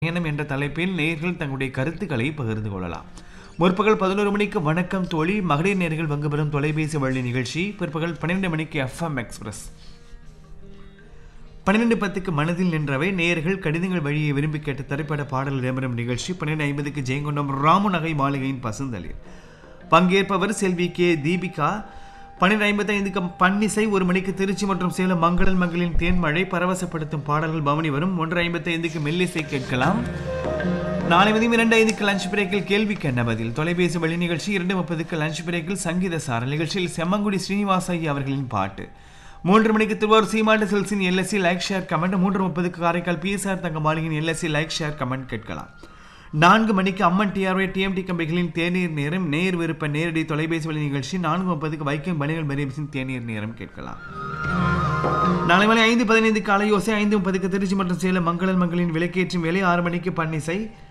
பயணம் என்ற தலைப்பில் நேயர்கள் தங்களுடைய கருத்துக்களை பகிர்ந்து கொள்ளலாம். முற்பகல் 11 மணிக்கு வணக்கம் தோழி மகளிர் நேயர்கள் பங்கு பெறும் தொலைபேசி வழி நிகழ்ச்சி. பிற்பகல் 12 மணிக்கு FM எக்ஸ்பிரஸ். 12:10க்கு மனதில் நின்றவை நேயர்கள் கடிதங்கள் வழியை விரும்பி கேட்ட திரைப்பட பாடல் இடம்பெறும் நிகழ்ச்சி. 12:50க்கு ஜெயங்கொண்டம் ராமு நகை மாளிகையின் பசுந்தளிர். பங்கேற்பவர் செல்வி கே தீபிகா. 12:55க்கு பன்னிசை. 1 மணிக்கு திருச்சி மற்றும் சேலம் மங்களல் மங்களின் தேன்மழை பரவசப்படுத்தும் பாடல்கள் பவனி வரும். 1:55க்கு மெல்லிசை கேட்கலாம். நாளை மதியம் 2:05க்கு லஞ்ச் பிரேக்கில் கேள்விக்கு என்ன பதில் தொலைபேசி வழி நிகழ்ச்சி. 2:30க்கு லஞ்ச் பிரேக்கில் சங்கீத சாரல் நிகழ்ச்சியில் செம்மங்குடி ஸ்ரீனிவாச ஐயா அவர்களின் பாட்டு. 3 மணிக்கு திருவாரூர் சீமாட்டி சில்ஸின் LSC like share comment. 3:30க்கு Karaikal PSR தங்க மாளிகையின் LSC லைக் ஷேர் கமெண்ட் கேட்கலாம். 4 மணிக்கு அம்மன் TRY TMT கம்பெனிகளின் தேநீர் நேரம் நேர் விருப்ப நேரடி தொலைபேசி வழி நிகழ்ச்சி. 4:30க்கு வைக்கம் பணிகள் மெரிபின் தேநீர் நேரம் கேட்கலாம். நாளை மாலை 5:15க்கு அலையோசை. 5:30க்கு திருச்சி மற்றும் சேலம் மங்களல் மங்களின் விளக்கேற்றும் வேலை. 6 மணிக்கு பன்னிசை.